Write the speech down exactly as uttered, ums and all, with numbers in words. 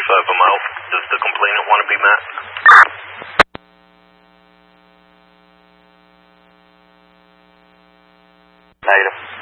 forty-five, I'm out. Does the complainant want to be met? Negative.